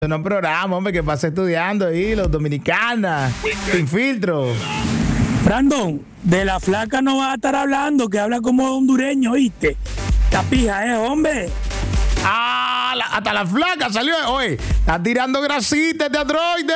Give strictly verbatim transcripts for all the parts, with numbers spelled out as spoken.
No un programa, hombre, que pasa estudiando ahí, los dominicanas, sin filtro. Brandon, de la flaca no vas a estar hablando, que habla como hondureño, ¿oíste? Esta pija, ¿eh, hombre? Ah, la, hasta la flaca salió. Oye, está tirando grasita de androide.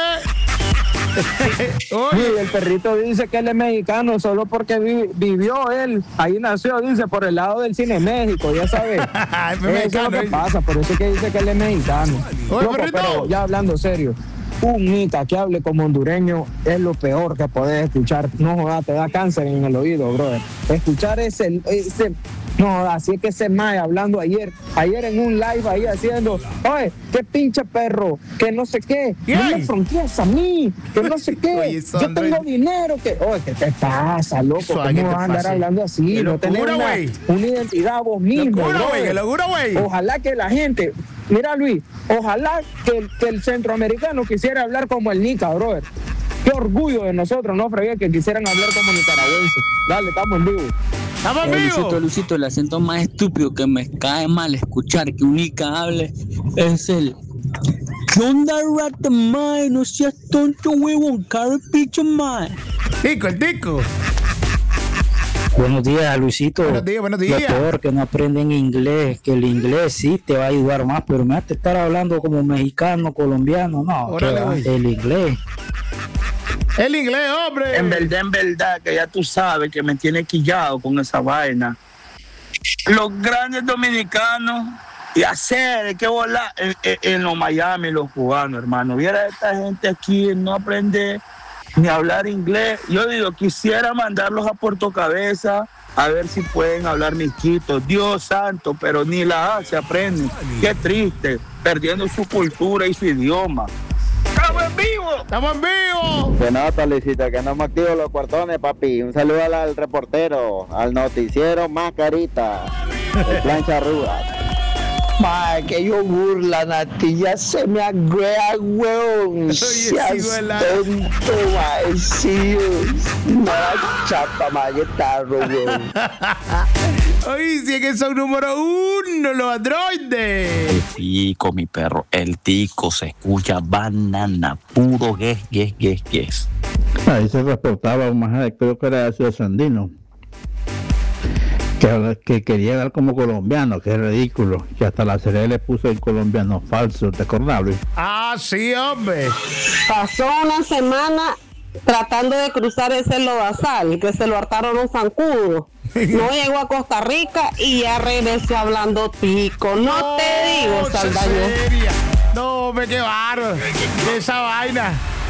Oye, el perrito dice que él es mexicano solo porque vi, vivió él. Ahí nació, dice, por el lado del cine México, ya sabes. Eso es lo que pasa, por eso es que dice que él es mexicano. Oye, Loco, pero ya hablando serio, un nica que hable como hondureño es lo peor que podés escuchar. No jodas, te da cáncer en el oído, brother. Escuchar ese... ese no, así es que ese mae hablando ayer, ayer en un live ahí haciendo, oye, qué pinche perro, que no sé qué, no me frontees a mí, que no sé qué, oye, yo tengo dinero, que, oye, ¿qué te pasa, loco? ¿Cómo vas a andar hablando así? No tenés una, una identidad vos mismo, locura, güey, locura, güey. Ojalá que la gente, mira Luis, ojalá que, que el centroamericano quisiera hablar como el Nica, brother. Qué orgullo de nosotros, no fregué, que quisieran hablar como nicaragüenses. Dale, estamos en vivo. ¡Estamos en eh, vivo! Luisito, Luisito, el acento más estúpido que me cae mal escuchar que un Nica hable es el... ¿Qué onda, rata, mae? No seas tonto, huevón, cara picho, mae. Tico, el tico. Buenos días, Luisito. Buenos días, buenos días. Lo peor que no aprenden inglés, que el inglés sí te va a ayudar más, pero me vas a estar hablando como mexicano, colombiano, no. Órale, que el inglés. El inglés, hombre. En verdad, en verdad, que ya tú sabes que me tiene quillado con esa vaina. Los grandes dominicanos y hacer que volar en, en, en los Miami, los cubanos, hermano. Viera esta gente aquí, no aprende ni a hablar inglés. Yo digo, quisiera mandarlos a Puerto Cabeza a ver si pueden hablar misquitos. Dios santo, pero ni la A se aprenden. Qué triste, perdiendo su cultura y su idioma. ¡Estamos en vivo! ¡Estamos en vivo! Se nota, Luisito, que no me activo los cuartones, papi. Un saludo al, al reportero, al noticiero Mascarita, el plancha ruda. Mae, que yo burlan a ti, ya se me agrega, weón. Seas tonto, mae, sí, no chapa, mae, que tarro, weón. Oye, si es que son número uno, los androides. El tico, mi perro, el tico se escucha banana, puro gues, gues, gues, gues. Ahí se reportaba un más, creo que era de Ciudad Sandino, que, que quería hablar como colombiano, que es ridículo, que hasta la serie le puso el colombiano falso, ¿te acordás, Luis? Ah, sí, hombre. Pasó una semana tratando de cruzar ese lodazal, que se lo hartaron un zancudo. No llegó a Costa Rica y ya regresó hablando tico. No, no te digo, Saldaño. No, me qué bárbaro. Esa vaina.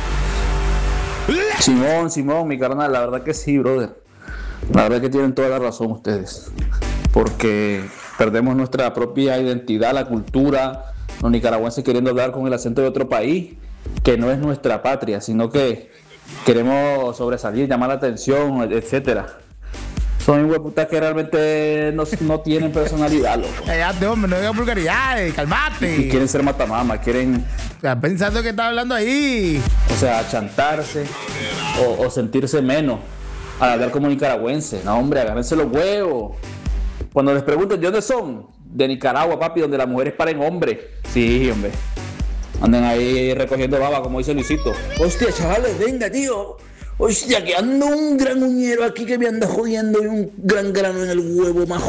Simón, Simón, mi carnal, la verdad que sí, brother. La verdad que tienen toda la razón ustedes. Porque perdemos nuestra propia identidad, la cultura, los nicaragüenses queriendo hablar con el acento de otro país, que no es nuestra patria, sino que queremos sobresalir, llamar la atención, etcétera. Son hueputas que realmente no, no tienen personalidad, loco. Cállate, hombre, no digas vulgaridades, calmate. Y quieren ser matamama, quieren... Estás pensando que estás hablando ahí. O sea, chantarse o, o sentirse menos al hablar como nicaragüense. No, hombre, agárrense los huevos. Cuando les pregunten de dónde son, de Nicaragua, papi, donde las mujeres paren hombres. Sí, hombre. Anden ahí recogiendo baba, como dice Luisito. Hostia, chavales, venga, tío. Hostia, que ando un gran uñero aquí que me anda jodiendo y un gran grano en el huevo, majo.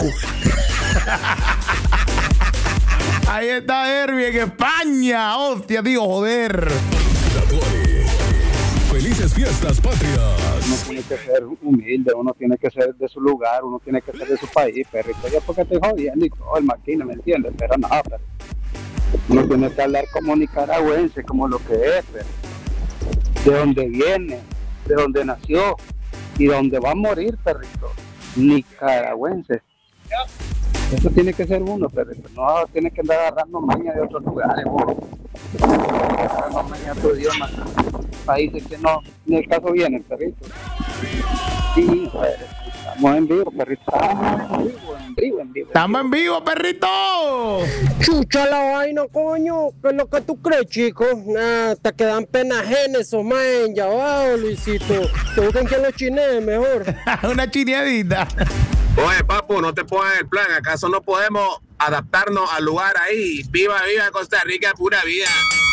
Ahí está Herbie en España. Hostia, tío, joder. Felices fiestas patrias. Uno tiene que ser humilde, uno tiene que ser de su lugar, uno tiene que ser de su país, perrito. Yo porque estoy jodiendo y todo el maquino, ¿me entiendes? Pero no, pero uno tiene que hablar como nicaragüense, como lo que es, pero de dónde viene, de dónde nació y dónde va a morir, perrito. Nicaragüense. Eso tiene que ser uno, perrito. No tiene que andar agarrando maña de otros lugares, bro. Agarrando maña de otro idioma. Países que no, ni el caso vienen, perrito. Sí, pues, estamos en vivo, perrito. Estamos en vivo, en vivo, en vivo. Estamos en vivo, perrito. Chucha la vaina, coño. ¿Qué es lo que tú crees, chico? Nah, te quedan penas genes, o man. Ya va, Luisito. Te buscan que lo chinee mejor. Una chineadita. Oye, papu, no te pongas el plan. ¿Acaso no podemos adaptarnos al lugar ahí? Viva, viva Costa Rica, pura vida.